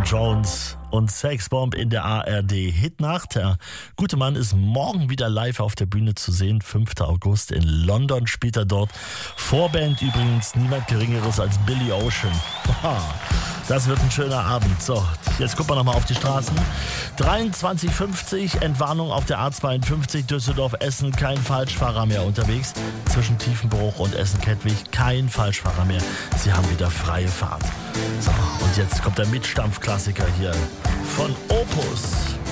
Jones und Sexbomb in der ARD Hitnacht. Der gute Mann ist morgen wieder live auf der Bühne zu sehen. 5. August in London spielt er dort. Vorband übrigens niemand Geringeres als Billy Ocean. Das wird ein schöner Abend. So, jetzt gucken wir nochmal auf die Straßen. 23:50, Entwarnung auf der A52 Düsseldorf-Essen. Kein Falschfahrer mehr unterwegs. Zwischen Tiefenbruch und Essen-Kettwig kein Falschfahrer mehr. Sie haben wieder freie Fahrt. So, und jetzt kommt der Mitstampfklassiker hier von Opus.